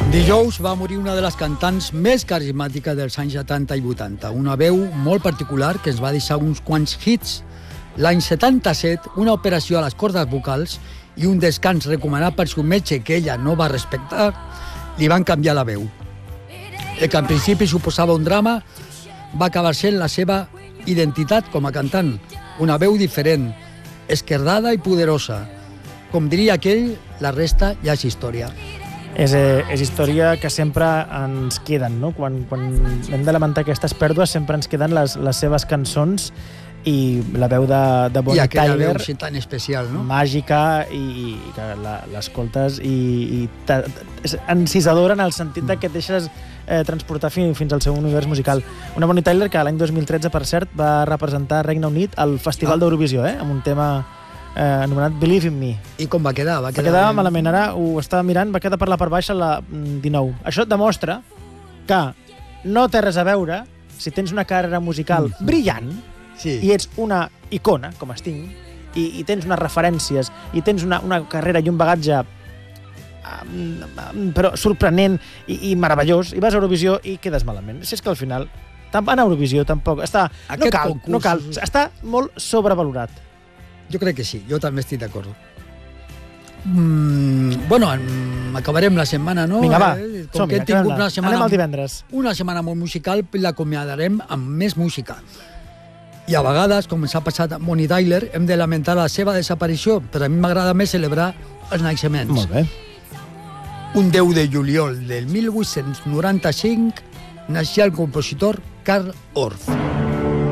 Dijous va morir una de les cantants més carismàtiques dels anys 70 i 80, una veu molt particular que es va deixar uns quants hits. L'any 77, una operació a les cordes vocals i un descans recomanat per seu metge que ella no va respectar, li van canviar la veu. El que en principi suposava un drama va acabar sent la seva identitat com a cantant, una veu diferent, esquerdada i poderosa. Com diria aquell, la resta ja és història. És història que sempre ens queden, no? Quan hem de lamentar aquestes pèrdues sempre ens queden les seves cançons i la veu de Bonnie Tyler. I aquella veu tan especial, no? Màgica i que l'escoltes i és encisadora en el sentit que et deixes transportar fins al seu univers musical. Una Bonnie Tyler que l'any 2013, per cert, va representar Regne Unit al Festival d'Eurovisió, amb un tema anomenat Believe in Me. I com va quedar? Va quedar malament, ara ho estava mirant, va quedar per la part baixa la 19. Això et demostra que no té res a veure si tens una carrera musical brillant i ets una icona, com Sting, i tens unes referències, i tens una carrera i un bagatge però sorprenent i meravellós, i vas a Eurovisió i quedes malament. Si és que al final, en Eurovisió tampoc no cal, està molt sobrevalorat. Jo crec que sí, jo també estic d'acord. Bueno, acabarem la setmana, no? Vinga, va, som-hi, anem al divendres. Una setmana molt musical, l'acomiadarem amb més música. I a vegades, com ens ha passat a Bonnie Tyler, hem de lamentar la seva desaparició, però a mi m'agrada més celebrar els naixements. Molt bé. Un 10 de juliol del 1895 naixia el compositor Carl Orff.